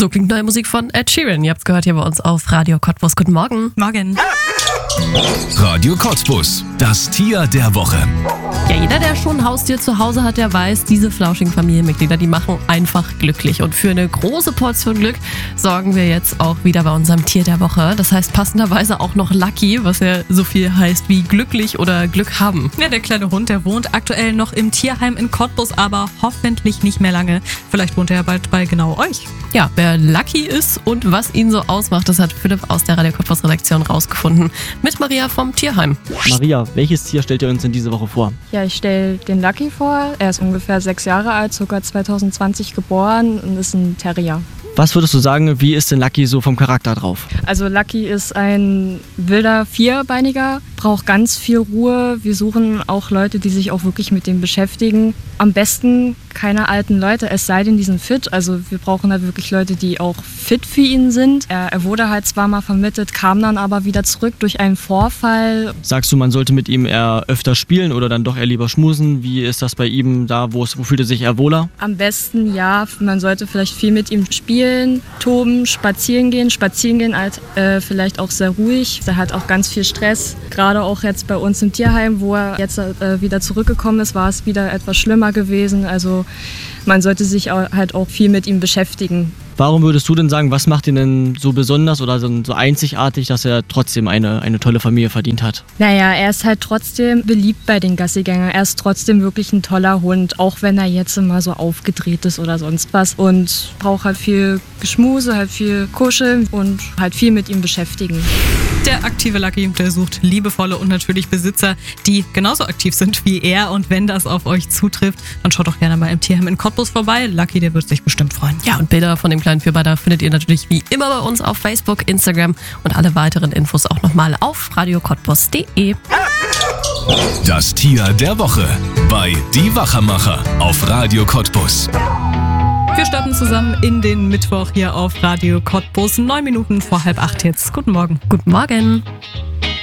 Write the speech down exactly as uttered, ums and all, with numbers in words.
So klingt neue Musik von Ed Sheeran. Ihr habt's gehört hier bei uns auf Radio Cottbus. Guten Morgen. Morgen. Radio Cottbus, das Tier der Woche. Ja, jeder, der schon ein Haustier zu Hause hat, der weiß, diese flauschigen Familienmitglieder, die machen einfach glücklich. Und für eine große Portion Glück sorgen wir jetzt auch wieder bei unserem Tier der Woche. Das heißt passenderweise auch noch Lucky, was ja so viel heißt wie glücklich oder Glück haben. Ja, der kleine Hund, der wohnt aktuell noch im Tierheim in Cottbus, aber hoffentlich nicht mehr lange. Vielleicht wohnt er ja bald bei genau euch. Ja, wer Lucky ist und was ihn so ausmacht, das hat Philipp aus der Radio Cottbus Redaktion rausgefunden. Mit Maria vom Tierheim. Maria, welches Tier stellt ihr uns in diese Woche vor? Ja, ich stelle den Lucky vor. Er ist ungefähr sechs Jahre alt, sogar zwanzig zwanzig geboren und ist ein Terrier. Was würdest du sagen, wie ist denn Lucky so vom Charakter drauf? Also Lucky ist ein wilder Vierbeiniger, braucht ganz viel Ruhe. Wir suchen auch Leute, die sich auch wirklich mit dem beschäftigen. Am besten keine alten Leute, es sei denn, die sind fit. Also wir brauchen da wirklich Leute, die auch fit für ihn sind. Er, er wurde halt zwar mal vermittelt, kam dann aber wieder zurück durch einen Vorfall. Sagst du, man sollte mit ihm eher öfter spielen oder dann doch eher lieber schmusen? Wie ist das bei ihm da? Wo, wo fühlt er sich eher wohler? Am besten ja, man sollte vielleicht viel mit ihm spielen, toben, spazieren gehen. Spazieren gehen halt äh, vielleicht auch sehr ruhig. Er hat auch ganz viel Stress. Gerade auch jetzt bei uns im Tierheim, wo er jetzt äh, wieder zurückgekommen ist, war es wieder etwas schlimmer gewesen. Also man sollte sich auch, halt auch viel mit ihm beschäftigen. Warum würdest du denn sagen, was macht ihn denn so besonders oder so, so einzigartig, dass er trotzdem eine, eine tolle Familie verdient hat? Naja, er ist halt trotzdem beliebt bei den Gassigängern. Er ist trotzdem wirklich ein toller Hund, auch wenn er jetzt immer so aufgedreht ist oder sonst was. Und braucht halt viel Geschmuse, halt viel Kuscheln und halt viel mit ihm beschäftigen. Der aktive Lucky, der sucht liebevolle und natürlich Besitzer, die genauso aktiv sind wie er. Und wenn das auf euch zutrifft, dann schaut doch gerne mal im Tierheim in Cottbus vorbei. Lucky, der wird sich bestimmt freuen. Ja, und Bilder von dem kleinen Vierbeiner findet ihr natürlich wie immer bei uns auf Facebook, Instagram und alle weiteren Infos auch nochmal auf radio cottbus punkt de. Das Tier der Woche bei Die Wachermacher auf Radio Cottbus. Wir starten zusammen in den Mittwoch hier auf Radio Cottbus. Neun Minuten vor halb acht jetzt. Guten Morgen. Guten Morgen.